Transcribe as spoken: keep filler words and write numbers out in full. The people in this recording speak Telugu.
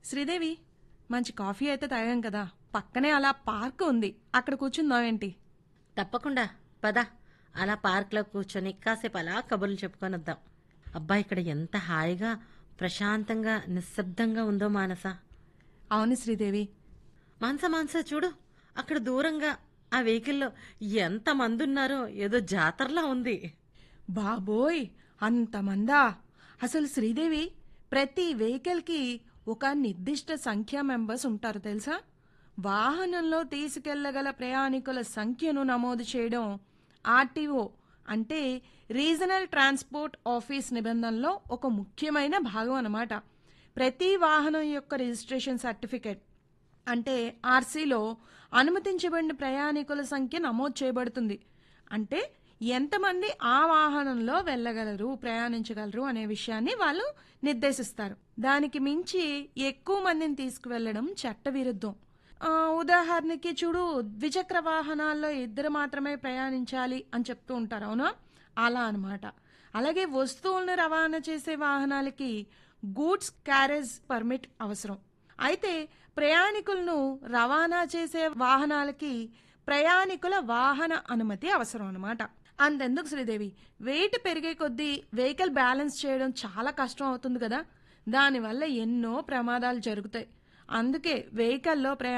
శ్రీదేవి, మంచి కాఫీ అయితే తాగాం కదా, పక్కనే అలా పార్క్ ఉంది, అక్కడ కూర్చుందాం ఏంటి? తప్పకుండా. పద, అలా పార్క్లో కూర్చొని కాసేపు అలా కబుర్లు చెప్పుకొని వద్దాం. అబ్బా, ఇక్కడ ఎంత హాయిగా ప్రశాంతంగా నిశ్శబ్దంగా ఉందో మానస. అవును శ్రీదేవి. మానస మానస చూడు, అక్కడ దూరంగా ఆ వెహికల్లో ఎంతమంది ఉన్నారో, ఏదో జాతరలా ఉంది. బాబోయ్, అంతమందా? అసలు శ్రీదేవి, ప్రతి వెహికల్కి ఒక నిర్దిష్ట సంఖ్య మెంబర్స్ ఉంటారు తెలుసా? వాహనంలో తీసుకెళ్లగల ప్రయాణికుల సంఖ్యను నమోదు చేయడం ఆర్టీఓ అంటే రీజనల్ ట్రాన్స్పోర్ట్ ఆఫీస్ నిబంధనలో ఒక ముఖ్యమైన భాగం అన్నమాట. ప్రతి వాహనం యొక్క రిజిస్ట్రేషన్ సర్టిఫికెట్ అంటే ఆర్సీలో అనుమతించబడిన ప్రయాణికుల సంఖ్య నమోదు చేయబడుతుంది. అంటే ఎంతమంది ఆ వాహనంలో వెళ్ళగలరు, ప్రయాణించగలరు అనే విషయాన్ని వాళ్ళు నిర్దేశిస్తారు. దానికి మించి ఎక్కువ మందిని తీసుకువెళ్లడం చట్టవిరుద్ధం. ఆ, ఉదాహరణకి చూడు, ద్విచక్ర వాహనాల్లో ఇద్దరు మాత్రమే ప్రయాణించాలి అని చెప్తూ ఉంటారు, అవునా? అలా అన్నమాట. అలాగే వస్తువులను రవాణా చేసే వాహనాలకి గూడ్స్ క్యారేజ్ పర్మిట్ అవసరం. అయితే ప్రయాణికులను రవాణా చేసే వాహనాలకి ప్రయాణికుల వాహన అనుమతి అవసరం అన్నమాట. అంతెందుకు శ్రీదేవి, వెయిట్ పెరిగే కొద్దీ వెహికల్ బ్యాలెన్స్ చేయడం చాలా కష్టం అవుతుంది కదా, దానివల్ల ఎన్నో ప్రమాదాలు జరుగుతాయి. అందుకే వెహికల్లో ప్రయాణ